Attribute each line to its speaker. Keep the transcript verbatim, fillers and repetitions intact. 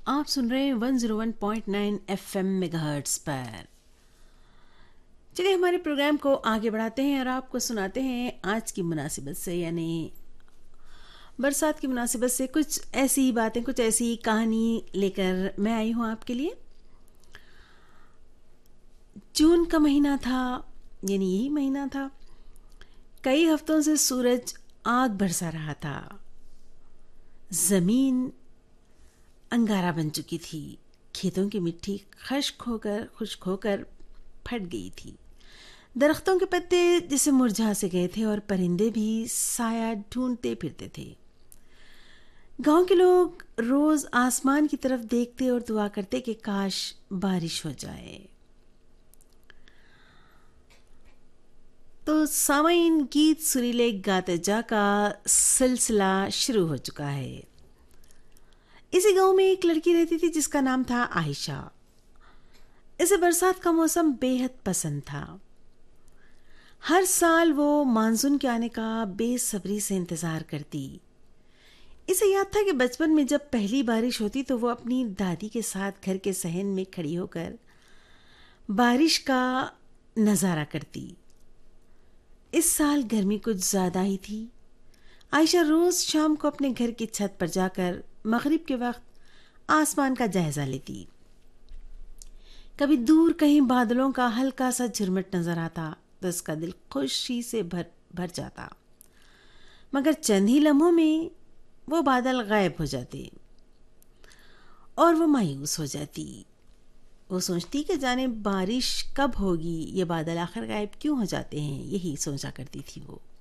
Speaker 1: आप सुन रहे हैं one zero one point nine F M megahertz पर। चलिए हमारे प्रोग्राम को आगे बढ़ाते हैं और आपको सुनाते हैं आज की मुनासिबत से, यानी बरसात की मुनासिबत से कुछ ऐसी बातें, कुछ ऐसी कहानी लेकर मैं आई हूँ आपके लिए। जून का महीना था, यानी यही महीना था। कई हफ्तों से सूरज आग बरसा रहा था। ज़मीन अंगारा बन चुकी थी। खेतों की मिट्टी खश्क होकर खुश्क होकर फट गई थी। दरख्तों के पत्ते जैसे मुरझा से गए थे और परिंदे भी साया ढूंढते फिरते थे। गांव के लोग रोज आसमान की तरफ देखते और दुआ करते कि काश बारिश हो जाए। तो सामाइन, गीत सुरीले गाते जा का सिलसिला शुरू हो चुका है। इसी गांव में एक लड़की रहती थी जिसका नाम था आयशा। इसे बरसात का मौसम बेहद पसंद था। हर साल वो मानसून के आने का बेसब्री से इंतजार करती। इसे याद था कि बचपन में जब पहली बारिश होती तो वो अपनी दादी के साथ घर के सहन में खड़ी होकर बारिश का नज़ारा करती। इस साल गर्मी कुछ ज़्यादा ही थी। आयशा रोज़ शाम को अपने घर की छत पर जाकर मगरिब के वक्त आसमान का जायज़ा लेती। कभी दूर कहीं बादलों का हल्का सा झुरमुट नजर आता तो उसका दिल खुशी से भर भर जाता, मगर चंद ही लम्हों में वो बादल गायब हो जाते और वो मायूस हो जाती। वो सोचती कि जाने बारिश कब होगी, ये बादल आखिर गायब क्यों हो जाते हैं, यही सोचा करती थी वो।